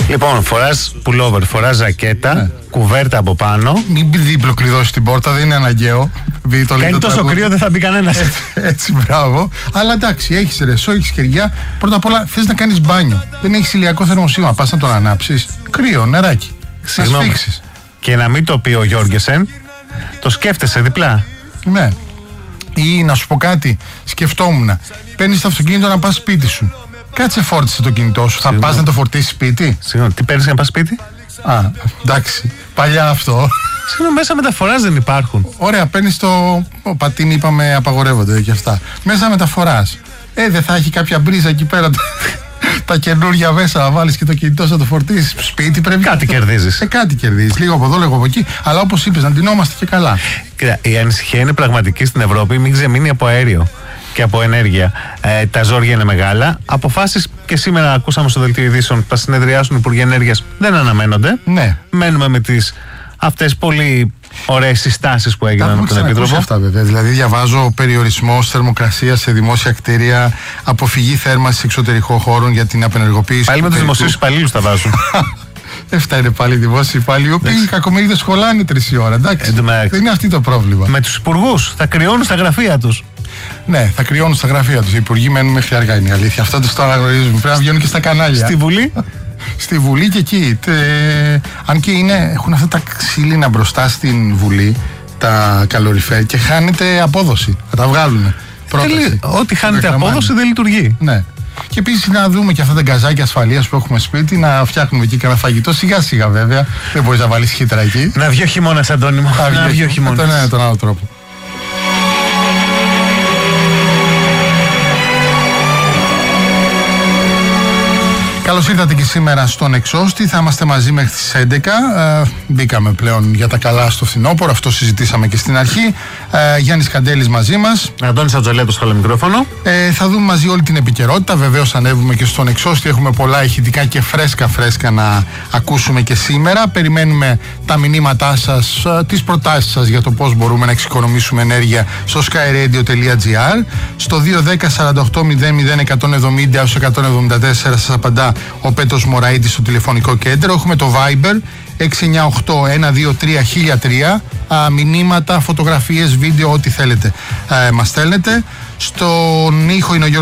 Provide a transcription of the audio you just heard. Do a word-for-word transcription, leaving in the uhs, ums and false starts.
Λοιπόν, φοράς pullover, φοράς ζακέτα, ναι. κουβέρτα από πάνω. Μην διπλοκλειδώσεις την πόρτα, δεν είναι αναγκαίο. Το Κάνει τόσο τραγούδι. Κρύο, δεν θα μπει κανένας. Έτσι, έτσι, μπράβο. Αλλά εντάξει, έχεις ρεσό, έχεις χεριά. Πρώτα απ' όλα θες να κάνεις μπάνιο. Δεν έχεις ηλιακό θερμοσύμα. Πας να τον ανάψεις. Κρύο, νεράκι. Να σφίξεις. Και να μην το πει ο Γιώργεσεν, το σκέφτεσαι διπλά. Ναι. Ή να σου πω κάτι, σκεφτόμουν. Παίρνεις το αυτοκίνητο να πας σπίτι σου. Κάτσε, φόρτισε το κινητό σου. Συγγνώμη. Θα πας να το φορτίσεις σπίτι. Συγγνώμη, τι παίρνεις για να πας σπίτι? Α, εντάξει. Παλιά αυτό. Συγγνώμη, μέσα μεταφοράς δεν υπάρχουν. Ωραία, παίρνεις το. Ο πατίνι, είπαμε, απαγορεύονται και αυτά. Μέσα μεταφοράς. Ε, δεν θα έχει κάποια μπρίζα εκεί πέρα. Τα καινούργια μέσα να βάλεις και το κινητό σου να το φορτίσεις. Σπίτι πρέπει. Κάτι κερδίζεις. Ε, κάτι κερδίζεις. Λίγο από εδώ, λίγο από εκεί. Αλλά όπως είπες, να ντυνόμαστε και καλά. Κοίτα, η ανησυχία είναι πραγματική στην Ευρώπη. Μην ξεμείνει από αέριο και από ενέργεια. Ε, τα ζόρια είναι μεγάλα. Αποφάσεις και σήμερα ακούσαμε στο δελτίο ειδήσεων που θα συνεδριάσουν οι Υπουργοί Ενέργειας δεν αναμένονται. Ναι. Μένουμε με τις αυτές πολύ ωραίες συστάσεις που έγιναν από τον Επίτροπο. Αυτά βέβαια. Δηλαδή, διαβάζω περιορισμός θερμοκρασίας σε δημόσια κτίρια, αποφυγή θέρμανσης εξωτερικών χώρων για την απενεργοποίηση. Πάλι με τους δημοσίους υπαλλήλους τα βάζουν. Δεν φτάνει πάλι οι δημόσιοι υπάλληλοι, οι οποίοι κακομοίριδες σχολάνε τρεις η ώρα. Εντάξει. Δεν είναι αυτό το πρόβλημα. Με τους υπουργούς θα κρυώνουν στα γραφεία τους. Ναι, θα κρυώνουν στα γραφεία τους. Οι υπουργοί μένουν μέχρι αργά, είναι η αλήθεια. Αυτό το αναγνωρίζουμε. Πρέπει να βγαίνουν και στα κανάλια. Στη Βουλή. Στη Βουλή και εκεί. Τε, αν και είναι, έχουν αυτά τα ξύλινα μπροστά στην Βουλή, τα καλοριφέρ, και χάνεται απόδοση. Θα τα βγάλουν. Ό,τι χάνεται απόδοση δεν λειτουργεί. Ναι. Και επίσης να δούμε και αυτά τα γκαζάκια ασφαλείας που έχουμε σπίτι, να φτιάχνουμε εκεί κανένα φαγητό. Σιγά σιγά βέβαια. Δεν μπορείς να βάλεις χύτρα εκεί. Να βγει ο χειμώνας, Αντώνη μου. Να βγει ο χειμώνας. Τον ένα τον άλλο τρόπο. Καλώς ήρθατε και σήμερα στον Εξώστη. Θα είμαστε μαζί μέχρι τις έντεκα. Ε, μπήκαμε πλέον για τα καλά στο φθινόπωρο. Αυτό συζητήσαμε και στην αρχή. Ε, Γιάννης Καντέλης μαζί μας. Αντώνης Ατζολέτος στο άλλο μικρόφωνο. Ε, θα δούμε μαζί όλη την επικαιρότητα. Βεβαίως ανέβουμε και στον Εξώστη. Έχουμε πολλά ηχητικά και φρέσκα φρέσκα να ακούσουμε και σήμερα. Περιμένουμε τα μηνύματά σας, τις προτάσεις σας για το πώς μπορούμε να εξοικονομήσουμε ενέργεια στο skyradio τελεία gr. Στο δύο ένα μηδέν σαράντα οκτώ μηδέν μηδέν εκατόν εβδομήντα έως εκατόν εβδομήντα τέσσερα σας απαντά ο Πέτρος Μωραΐτης στο τηλεφωνικό κέντρο. Έχουμε το Viber έξι εννιά οκτώ ένα δύο τρία χίλια τρία. Α, μηνύματα, φωτογραφίες, βίντεο, ό,τι θέλετε. Α, μας στέλνετε. Στον ήχο είναι ο Γιώργος